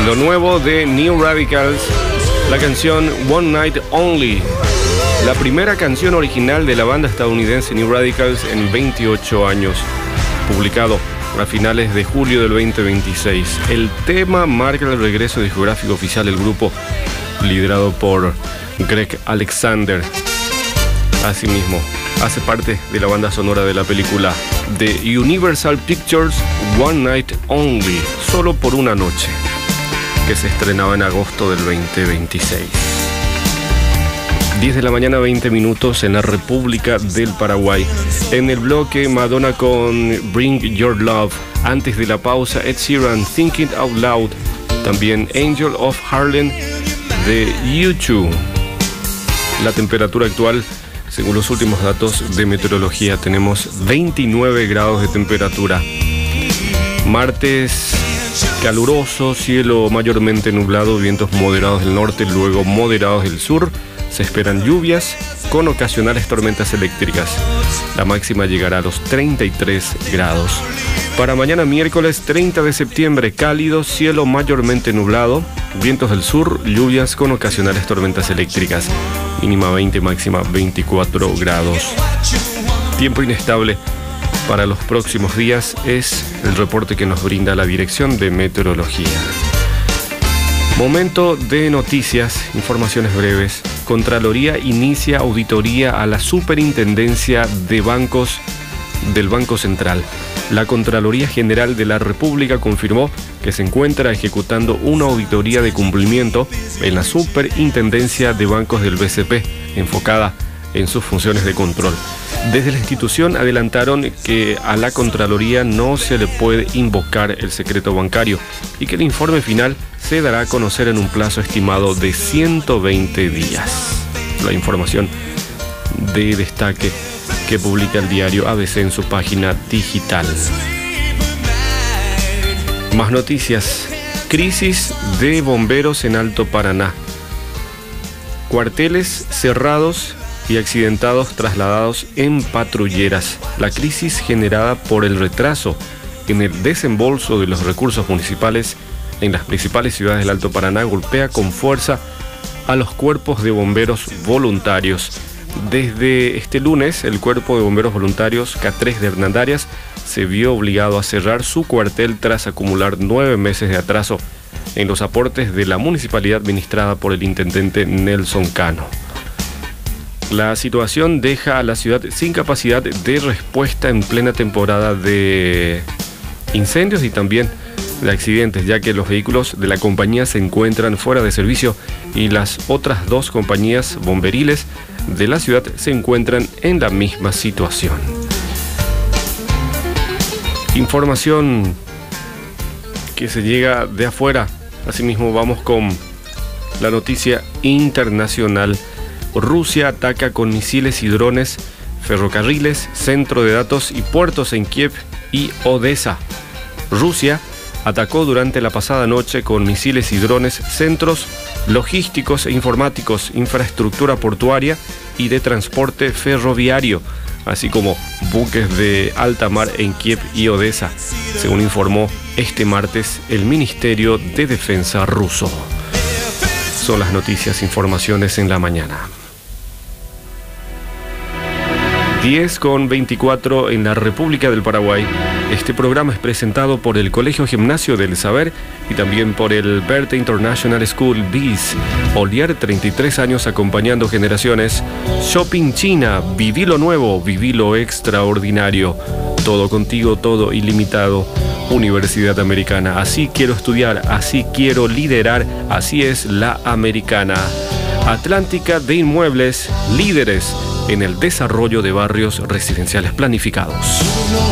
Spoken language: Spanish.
Lo nuevo de New Radicals, la canción One Night Only, la primera canción original de la banda estadounidense New Radicals en 28 años, publicado a finales de julio del 2026. El tema marca el regreso discográfico oficial del grupo, liderado por Greg Alexander. Asimismo, hace parte de la banda sonora de la película de Universal Pictures One Night Only, solo por una noche, que se estrenaba en agosto del 2026. 10 de la mañana, 20 minutos en la República del Paraguay. En el bloque, Madonna con Bring Your Love. Antes de la pausa, Ed Sheeran, Thinking Out Loud. También Angel of Harlem de U2. La temperatura actual, según los últimos datos de meteorología, tenemos 29 grados de temperatura. Martes caluroso, cielo mayormente nublado, vientos moderados del norte, luego moderados del sur. Se esperan lluvias con ocasionales tormentas eléctricas. La máxima llegará a los 33 grados. Para mañana miércoles 30 de septiembre, cálido, cielo mayormente nublado, vientos del sur, lluvias con ocasionales tormentas eléctricas. Mínima 20, máxima 24 grados. Tiempo inestable para los próximos días es el reporte que nos brinda la Dirección de Meteorología. Momento de noticias, informaciones breves. Contraloría inicia auditoría a la Superintendencia de Bancos del Banco Central. La Contraloría General de la República confirmó que se encuentra ejecutando una auditoría de cumplimiento en la Superintendencia de Bancos del BCP, enfocada en sus funciones de control. Desde la institución adelantaron que a la Contraloría no se le puede invocar el secreto bancario y que el informe final se dará a conocer en un plazo estimado de 120 días. La información de destaque que publica el diario ABC en su página digital. Más noticias. Crisis de bomberos en Alto Paraná. Cuarteles cerrados y accidentados trasladados en patrulleras. La crisis generada por el retraso en el desembolso de los recursos municipales en las principales ciudades del Alto Paraná golpea con fuerza a los cuerpos de bomberos voluntarios. Desde este lunes, el Cuerpo de Bomberos Voluntarios K3 de Hernandarias se vio obligado a cerrar su cuartel tras acumular 9 meses de atraso en los aportes de la municipalidad administrada por el intendente Nelson Cano. La situación deja a la ciudad sin capacidad de respuesta en plena temporada de incendios y también de accidentes, ya que los vehículos de la compañía se encuentran fuera de servicio y las otras 2 compañías bomberiles de la ciudad se encuentran en la misma situación. Información que se llega de afuera. Asimismo, vamos con la noticia internacional. Rusia ataca con misiles y drones ferrocarriles, centro de datos y puertos en Kiev y Odessa. Rusia atacó durante la pasada noche con misiles y drones centros logísticos e informáticos, infraestructura portuaria y de transporte ferroviario, así como buques de alta mar en Kiev y Odessa, según informó este martes el Ministerio de Defensa ruso. Son las noticias, informaciones en la mañana. 10:24 en la República del Paraguay. Este programa es presentado por el Colegio Gimnasio del Saber y también por el Berte International School BIS. Oliar, 33 años acompañando generaciones. Shopping China, viví lo nuevo, viví lo extraordinario. Todo contigo, todo ilimitado. Universidad Americana, así quiero estudiar, así quiero liderar, así es la Americana. Atlántica de Inmuebles, líderes en el desarrollo de barrios residenciales planificados.